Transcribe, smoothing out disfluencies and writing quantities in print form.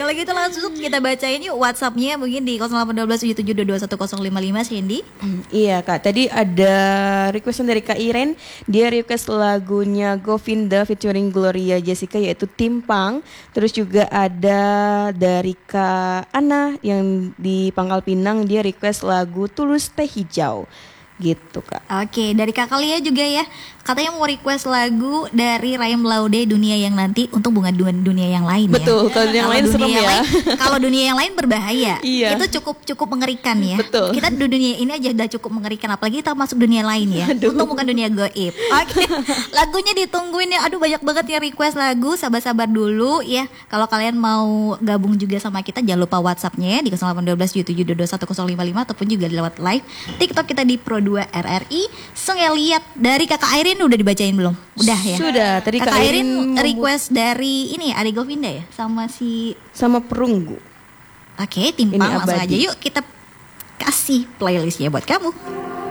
Kalau gitu langsung kita bacain yuk WhatsApp-nya mungkin di 081277221055 Cindy. Iya Kak, tadi ada requestan dari Kak Iren. Dia request lagunya Govinda featuring Gloria Jessica yaitu Timpang. Terus juga ada dari Kak Ana yang di Pangkal Pinang, dia request lagu Tulus Teh Hijau. Gitu Kak. Oke, dari Kak Lia juga ya. Katanya mau request lagu dari Rayam Laude Dunia Yang Nanti untuk bunga dunia yang lain ya. Betul, kalau yang lain serem ya. Kalau dunia yang lain berbahaya. Iya. Itu cukup mengerikan ya. Betul. Kita di dunia ini aja udah cukup mengerikan, apalagi kita masuk dunia lain ya. Untung bukan dunia gaib. Oke. Lagunya ditungguin ya. Aduh banyak banget ya request lagu. Sabar-sabar dulu ya. Kalau kalian mau gabung juga sama kita, jangan lupa WhatsApp-nya di 081277221055 ataupun juga lewat live TikTok kita di Pro2 RRI. Lihat dari Kakak Airin udah dibacain belum? Udah ya? Sudah, tadi Kakak Airin request dari ini Ade Govinda ya? sama Perunggu. Oke, Timpang Ini langsung Abadi. aja yuk kita kasih playlistnya buat kamu.